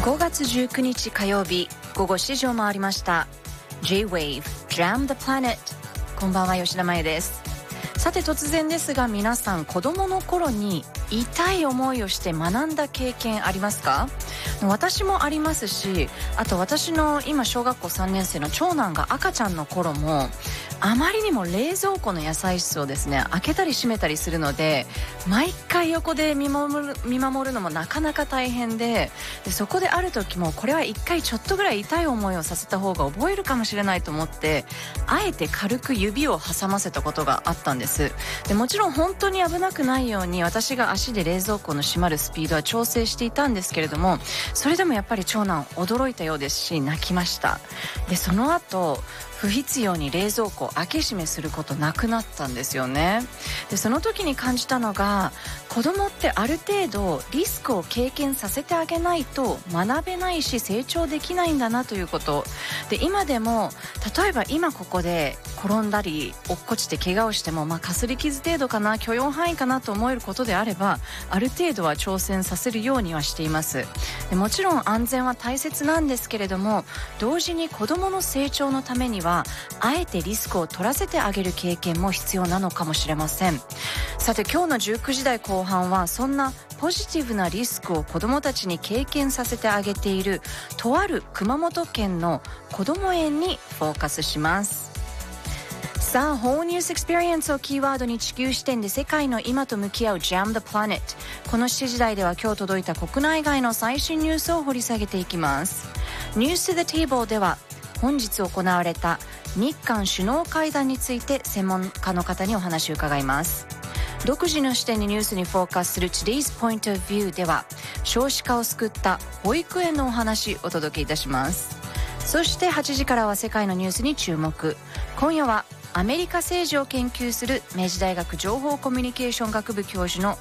5月19日火曜日午後7時を回りました。 J-Wave Jam the Planet。 こんばんは、吉田麻也です。さて突然ですが、皆さん子供の頃に痛い思いをして学んだ経験ありますか？私もありますし、あと私の今小学校3年生の長男が赤ちゃんの頃もあまりにも冷蔵庫の野菜室をですね開けたり閉めたりするので、毎回横で見守るのもなかなか大変で、そこである時もこれは一回ちょっとぐらい痛い思いをさせた方が覚えるかもしれないと思って、あえて軽く指を挟ませたことがあったんです。でもちろん本当に危なくないように私が足で冷蔵庫の閉まるスピードは調整していたんですけれども、それでもやっぱり長男驚いたようですし泣きました。でその後不必要に冷蔵庫を開け閉めすることなくなったんですよね。でその時に感じたのが、子供ってある程度リスクを経験させてあげないと学べないし成長できないんだなということで、今でも例えば今ここで転んだり落っこちて怪我をしても、かすり傷程度かな、許容範囲かなと思えることであれば、ある程度は挑戦させるようにはしています。でもちろん安全は大切なんですけれども、同時に子どもの成長のためにはあえてリスクを取らせてあげる経験も必要なのかもしれません。さて今日の19時台後半は、そんなポジティブなリスクを子どもたちに経験させてあげているとある熊本県のこども園にフォーカスします。さあ、Whole News Experienceをキーワードに地球視点で世界の今と向き合う Jam the Planet。 この7時台では今日届いた国内外の最新ニュースを掘り下げていきます。 News to the Table では本日行われた日韓首脳会談について専門家の方にお話を伺います。独自の視点でニュースにフォーカスする Today's Point of View では、少子化を救った保育園のお話をお届けいたします。そして8時からは世界のニュースに注目。今夜はアメリカ政治を研究する明治大学情報コミュニケーション学部教授の